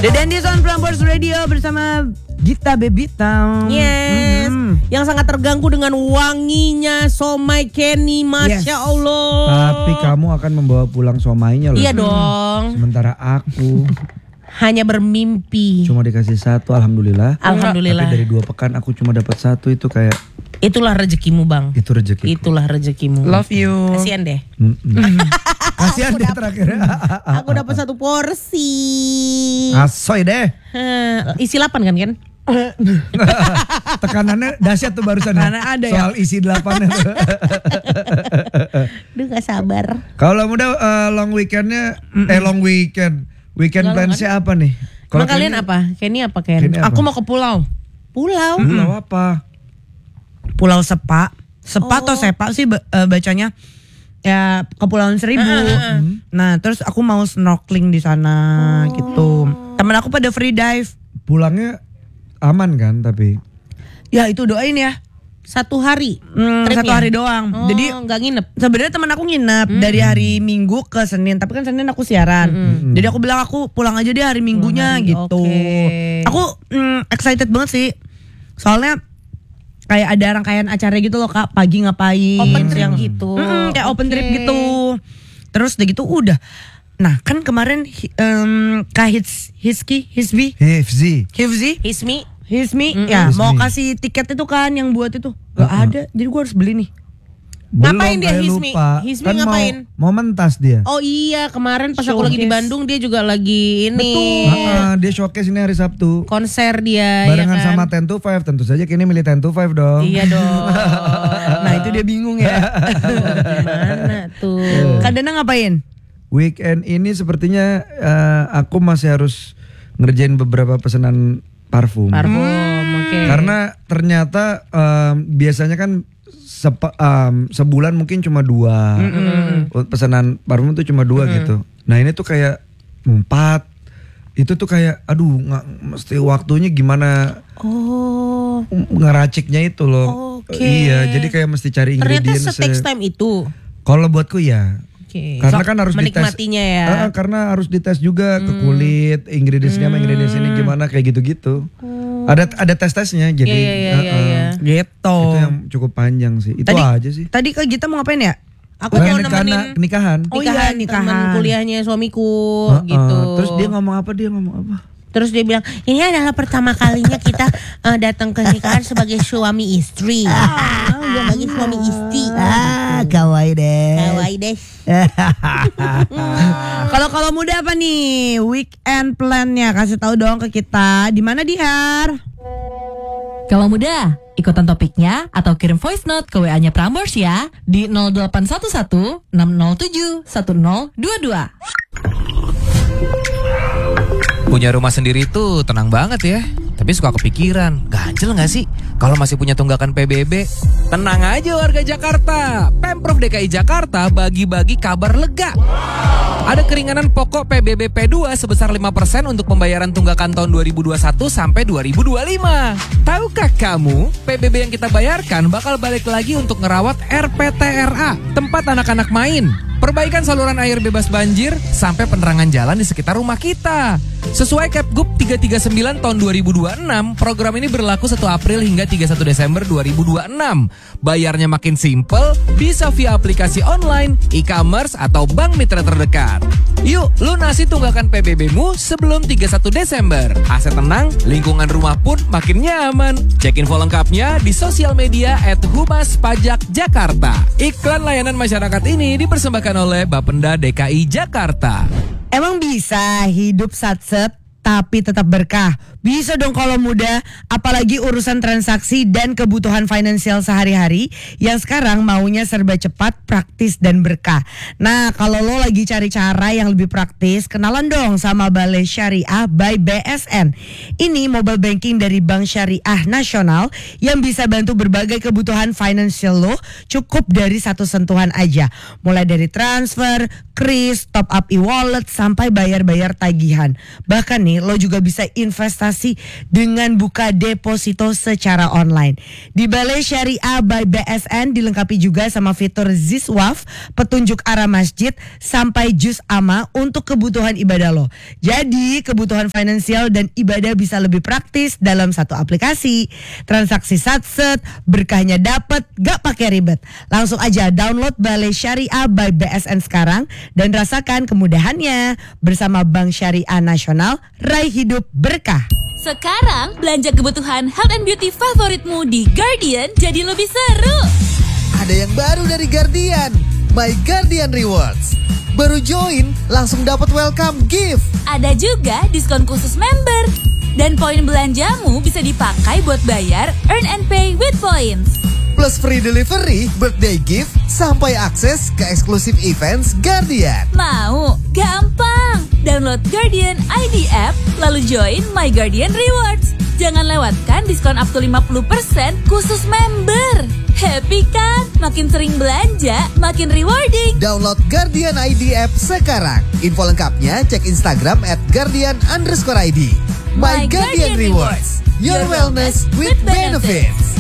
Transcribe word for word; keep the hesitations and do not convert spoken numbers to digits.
The Dandies on Prambors Radio bersama Gita Bebita. Yes, mm-hmm. yang sangat terganggu dengan wanginya somai Kenny, Masya yes. Allah. Tapi kamu akan membawa pulang somainya loh. Iya dong. Sementara aku hanya bermimpi. Cuma dikasih satu, alhamdulillah. Alhamdulillah. Tapi dari dua pekan aku cuma dapat satu, itu kayak. Itulah rezekimu bang. Itu rezekiku. Itulah rezekimu. Love you. Kasian deh. Kasian deh terakhir. Aku dapat satu porsi. Asoy deh. Hmm, isi delapan kan kan? Tekanannya dahsyat tuh barusan. Karena ada soal ya? isi delapan. Duh gak sabar. Kalau muda uh, long weekendnya, mm-mm. eh long weekend, weekend plansnya apa nih? Kalau kalian apa? Kenny apa Ken? Kenny apa? Aku mau ke pulau. Pulau? Pulau apa? Pulau Sepa. Sepa oh. atau Sepa sih uh, bacanya. Ya Kepulauan Seribu. Uh, uh, uh. Nah terus aku mau snorkeling di sana oh. gitu. Temen aku pada free dive. Pulangnya aman kan tapi? Ya itu doain ya. Satu hari. Hmm, satu hari doang. Oh, jadi nggak nginep. Sebenarnya temen aku nginep hmm. dari hari Minggu ke Senin. Tapi kan Senin aku siaran. Hmm. Jadi aku bilang aku pulang aja deh hari Minggunya hari, gitu. Okay. Aku mm, excited banget sih. Soalnya kayak ada rangkaian acara gitu loh Kak, pagi ngapain, open trip siang gitu. Mm, kayak okay. open trip gitu. Terus udah gitu udah. Nah kan kemarin um, Kak Hits, Hiski, Hisbi, Hifzi, Hifzi, Hismi, Hismi, mm-hmm. ya Hismi. mau kasih tiket itu kan yang buat itu gak uh-huh. ada, jadi gue harus beli nih. Belum, ngapain dia Hismi? Lupa. Hismi kan ngapain? Mau, mau mentas dia. Oh iya kemarin pas showcase. aku lagi di Bandung dia juga lagi ini. Betul. Uh-uh, dia showcase ini hari Sabtu. Konser dia. Barengan ya kan? sama ten to five, tentu saja kini milih ten to five dong. Iya dong. Nah itu dia bingung ya. Gimana tuh? Kak Dana ngapain? Weekend ini sepertinya uh, aku masih harus ngerjain beberapa pesanan parfum. Parfum, hmm. oke. Okay. Karena ternyata um, biasanya kan Sepa, um, sebulan mungkin cuma dua mm-hmm. pesanan parfum tuh cuma dua mm-hmm. gitu. Nah ini tuh kayak empat. Itu tuh kayak aduh nggak mesti waktunya gimana oh ngeraciknya itu loh. Okay. Iya jadi kayak mesti cari ingredients. Ternyata se-takes time itu. Kalau buatku ya. Okay. Karena so, kan harus menikmatinya dites, ya. uh, karena harus dites juga hmm. ke kulit, ingredientsnya sama ingredients ini gimana kayak gitu-gitu. Hmm. Ada ada tes-tesnya jadi. Iya iya iya. uh, uh, iya. Gitu. Itu yang cukup panjang sih. Itu tadi, aja sih. Tadi Kak Gita mau ngapain ya? Aku mau nemenin nikahan. Oh nikahan, iya nikahan. teman kuliahnya suamiku uh, uh, gitu. Terus dia ngomong apa? Dia ngomong apa? Terus dia bilang, ini adalah pertama kalinya kita uh, datang ke nikahan sebagai suami istri. Ah, sebagai suami istri. Ah, kawaii deh. Kawaii deh. Kalau kalau muda apa nih weekend plan-nya? Kasih tahu dong ke kita. Di mana Dihar? Kalau muda, ikutan topiknya atau kirim voice note ke W A-nya Prambors ya di nol delapan satu satu enam nol tujuh satu nol dua dua. Punya rumah sendiri tuh tenang banget ya. Tapi suka kepikiran, ganjel gak sih kalau masih punya tunggakan P B B? Tenang aja warga Jakarta, Pemprov D K I Jakarta bagi-bagi kabar lega. Ada keringanan pokok P B B P dua sebesar lima persen untuk pembayaran tunggakan tahun dua ribu dua puluh satu sampai dua ribu dua puluh lima. Tahukah kamu, P B B yang kita bayarkan bakal balik lagi untuk ngerawat R P T R A, tempat anak-anak main. Perbaikan saluran air bebas banjir sampai penerangan jalan di sekitar rumah kita. Sesuai Kepgub tiga tiga sembilan tahun dua ribu dua puluh enam, program ini berlaku satu April hingga tiga puluh satu Desember dua ribu dua puluh enam. Bayarnya makin simple, bisa via aplikasi online, e-commerce, atau bank mitra terdekat. Yuk, lunasi tunggakan P B B-mu sebelum tiga puluh satu Desember. Aset tenang, lingkungan rumah pun makin nyaman. Cek info lengkapnya di sosial media at Humas Pajak Jakarta. Iklan layanan masyarakat ini dipersembahkan oleh Bapenda D K I Jakarta. Emang bisa hidup satset tapi tetap berkah? Bisa dong kalau muda, apalagi urusan transaksi dan kebutuhan finansial sehari-hari yang sekarang maunya serba cepat, praktis, dan berkah. Nah, kalau lo lagi cari cara yang lebih praktis, kenalan dong sama Balai Syariah by B S N. Ini mobile banking dari Bank Syariah Nasional yang bisa bantu berbagai kebutuhan finansial lo cukup dari satu sentuhan aja. Mulai dari transfer, kris, top up e-wallet, sampai bayar-bayar tagihan. Bahkan nih, nih, lo juga bisa investasi dengan buka deposito secara online. Di Balai Syariah by B S N dilengkapi juga sama fitur Ziswaf, petunjuk arah masjid, sampai juz amma untuk kebutuhan ibadah lo. Jadi kebutuhan finansial dan ibadah bisa lebih praktis dalam satu aplikasi. Transaksi satset, berkahnya dapet, gak pakai ribet. Langsung aja download Balai Syariah by B S N sekarang dan rasakan kemudahannya. Bersama Bank Syariah Nasional, raih hidup berkah. Sekarang belanja kebutuhan health and beauty favoritmu di Guardian jadi lebih seru. Ada yang baru dari Guardian, My Guardian Rewards. Baru join, langsung dapat welcome gift. Ada juga diskon khusus member. Dan poin belanjamu bisa dipakai buat bayar earn and pay with points. Plus free delivery, birthday gift, sampai akses ke eksklusif events Guardian. Mau? Gampang! Download Guardian I D app, lalu join My Guardian Rewards. Jangan lewatkan diskon up to lima puluh persen khusus member. Happy kan? Makin sering belanja, makin rewarding. Download Guardian I D app sekarang. Info lengkapnya cek Instagram at Guardian underscore I D. My, My Guardian, Guardian Rewards. Your wellness with benefits.